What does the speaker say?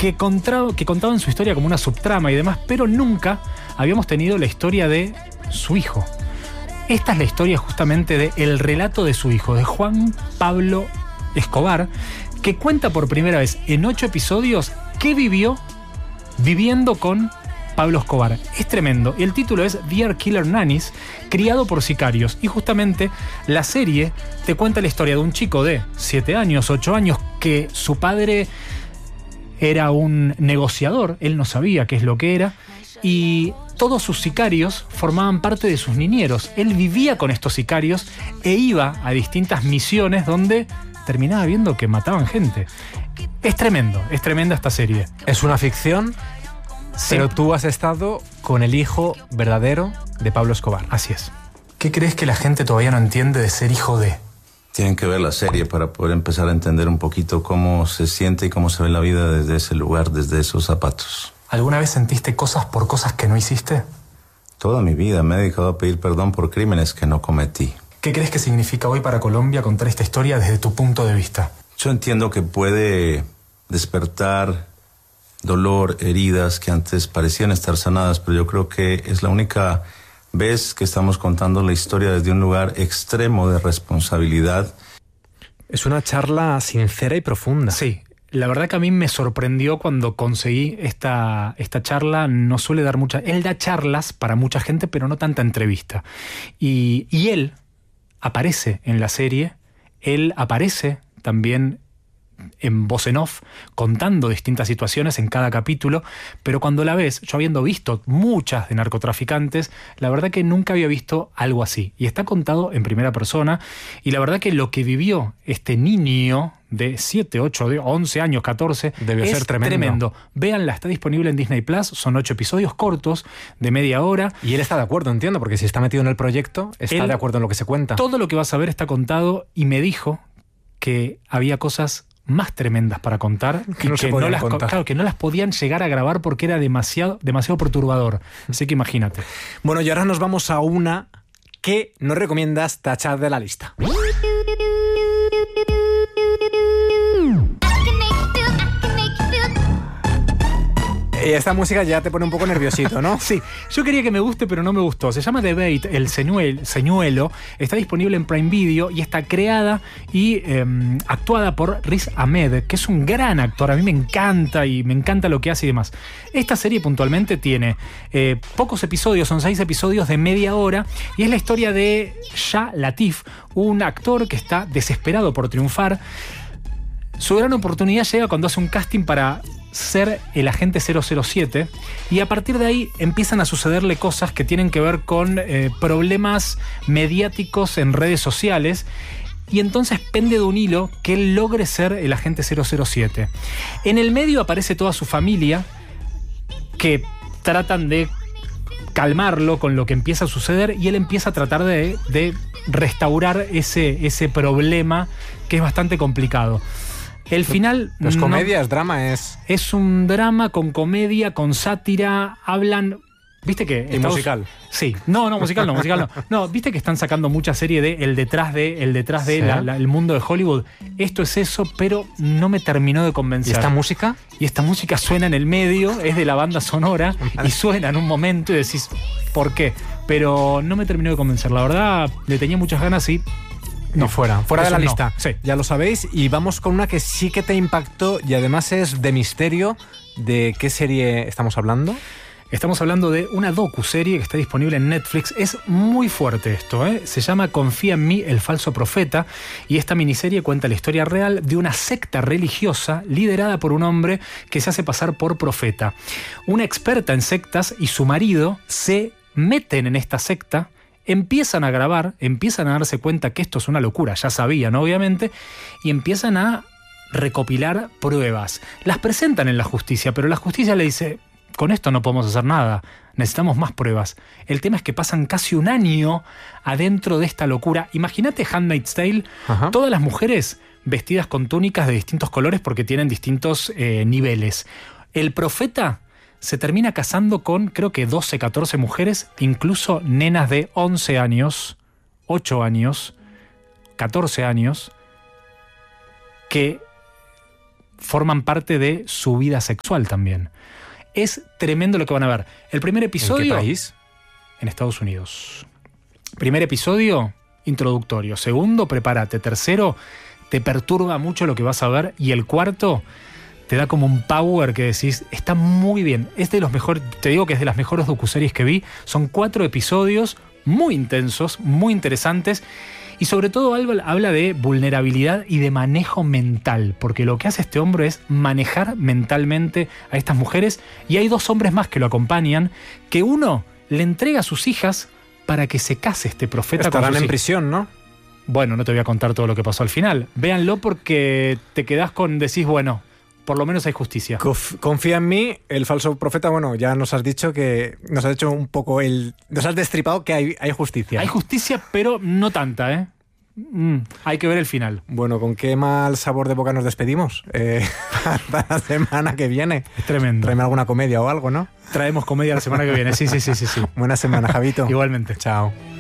que contaban su historia como una subtrama y demás, pero nunca habíamos tenido la historia de su hijo. Esta es la historia justamente de el relato de su hijo, de Juan Pablo Escobar, que cuenta por primera vez en 8 episodios qué vivió viviendo con Pablo Escobar. Es tremendo. El título es Dear Killer Nannies, criado por sicarios. Y justamente la serie te cuenta la historia de un chico de 7 años, 8 años, que su padre era un negociador, él no sabía qué es lo que era, y todos sus sicarios formaban parte de sus niñeros. Él vivía con estos sicarios e iba a distintas misiones donde terminaba viendo que mataban gente. Es tremendo, es tremenda esta serie. Es una ficción, sí, pero tú has estado con el hijo verdadero de Pablo Escobar. Así es. ¿Qué crees que la gente todavía no entiende de ser hijo de? Tienen que ver la serie para poder empezar a entender un poquito cómo se siente y cómo se ve la vida desde ese lugar, desde esos zapatos. ¿Alguna vez sentiste cosas por cosas que no hiciste? Toda mi vida me he dedicado a pedir perdón por crímenes que no cometí. ¿Qué crees que significa hoy para Colombia contar esta historia desde tu punto de vista? Yo entiendo que puede despertar dolor, heridas que antes parecían estar sanadas, pero yo creo que es la única vez que estamos contando la historia desde un lugar extremo de responsabilidad. Es una charla sincera y profunda. Sí, la verdad que a mí me sorprendió cuando conseguí esta charla. No suele dar mucha... Él da charlas para mucha gente, pero no tanta entrevista. Y él aparece en la serie, él aparece también en voz en off, contando distintas situaciones en cada capítulo, pero cuando la ves, yo habiendo visto muchas de narcotraficantes, la verdad que nunca había visto algo así. Y está contado en primera persona, y la verdad que lo que vivió este niño de 7, 8, 11 años, 14, debió ser tremendo. Véanla, está disponible en Disney Plus, son 8 episodios cortos, de media hora. Y él está de acuerdo, entiendo, porque si está metido en el proyecto, está de acuerdo en lo que se cuenta. Todo lo que vas a ver está contado, y me dijo que había cosas más tremendas para contar que no, claro, que no las podían llegar a grabar porque era demasiado perturbador. Así que imagínate. Bueno, y ahora nos vamos a una que nos recomiendas tachar de la lista. Y esta música ya te pone un poco nerviosito, ¿no? Sí, yo quería que me guste, pero no me gustó. Se llama The Bait, el señuelo. Está disponible en Prime Video y está creada y actuada por Riz Ahmed, que es un gran actor. A mí me encanta y me encanta lo que hace y demás. Esta serie puntualmente tiene pocos episodios, son 6 episodios de media hora, y es la historia de Shah Latif, un actor que está desesperado por triunfar. Su gran oportunidad llega cuando hace un casting para ser el agente 007, y a partir de ahí empiezan a sucederle cosas que tienen que ver con problemas mediáticos en redes sociales, y entonces pende de un hilo que él logre ser el agente 007. En el medio aparece toda su familia, que tratan de calmarlo con lo que empieza a suceder, y él empieza a tratar de restaurar ese problema que es bastante complicado. El final... ¿No es comedia, es drama? Es un drama con comedia, con sátira, hablan... ¿Viste que... ¿Y musical? Sí. No, musical no. No, ¿viste que están sacando mucha serie de el detrás de, ¿sí? El mundo de Hollywood? Esto es eso, pero no me terminó de convencer. ¿Y esta música? Y esta música suena en el medio, es de la banda sonora, y suena en un momento y decís, ¿por qué? Pero no me terminó de convencer. La verdad, le tenía muchas ganas y... No, fuera de la lista. No. Sí. Ya lo sabéis. Y vamos con una que sí que te impactó y además es de misterio. ¿De qué serie estamos hablando? Estamos hablando de una docuserie que está disponible en Netflix. Es muy fuerte esto, ¿eh? Se llama Confía en mí, el falso profeta. Y esta miniserie cuenta la historia real de una secta religiosa liderada por un hombre que se hace pasar por profeta. Una experta en sectas y su marido se meten en esta secta, empiezan a grabar, empiezan a darse cuenta que esto es una locura, ya sabían obviamente, y empiezan a recopilar pruebas. Las presentan en la justicia, pero la justicia le dice, con esto no podemos hacer nada, necesitamos más pruebas. El tema es que pasan casi un año adentro de esta locura. Imagínate Handmaid's Tale, todas las mujeres vestidas con túnicas de distintos colores porque tienen distintos niveles. El profeta se termina casando con, creo que 12, 14 mujeres, incluso nenas de 11 años, 8 años, 14 años, que forman parte de su vida sexual también. Es tremendo lo que van a ver. El primer episodio... ¿En qué país? En Estados Unidos. Primer episodio, introductorio. Segundo, prepárate. Tercero, te perturba mucho lo que vas a ver. Y el cuarto, te da como un power que decís, está muy bien. Es de los mejores, te digo que es de las mejores docuseries que vi. Son 4 episodios muy intensos, muy interesantes. Y sobre todo habla de vulnerabilidad y de manejo mental, porque lo que hace este hombre es manejar mentalmente a estas mujeres, y hay 2 hombres más que lo acompañan, que uno le entrega a sus hijas para que se case este profeta. Estarán en prisión, ¿no? Bueno, no te voy a contar todo lo que pasó al final. Véanlo porque te quedás decís, bueno, por lo menos hay justicia. Confía en mí, el falso profeta. Bueno, ya nos has dicho que nos has hecho un poco nos has destripado que hay justicia. Hay justicia, pero no tanta, ¿eh? Hay que ver el final. Bueno, ¿con qué mal sabor de boca nos despedimos? Hasta la semana que viene. Es tremendo. Tráeme alguna comedia o algo, ¿no? Traemos comedia la semana que viene. Sí. Buena semana, Javito. Igualmente. Chao.